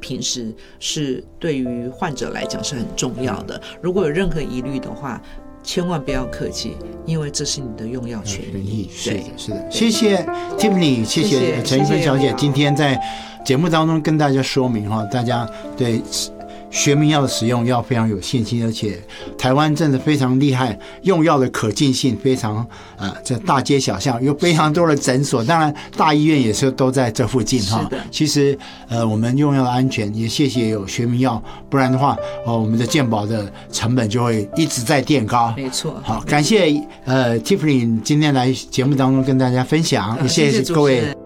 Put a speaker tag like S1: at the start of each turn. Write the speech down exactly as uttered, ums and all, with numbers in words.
S1: 平时是对于患者来讲是很重要的。如果有任何疑虑的话，千万不要客气，因为这是你的用药权益。
S2: 是的，是的。谢谢 Tiffany， 谢谢陈玉芬小姐，今天在节目当中跟大家说明哈，大家对学名药的使用要非常有信心，而且台湾真的非常厉害，用药的可进性非常呃，这大街小巷有非常多的诊所，当然大医院也是都在这附近哈。其实呃，我们用药的安全也谢谢有学名药，不然的话哦，我们的健保的成本就会一直在垫高。
S1: 没错。
S2: 好，感谢呃 Tiffany 今天来节目当中跟大家分享，也谢谢各位。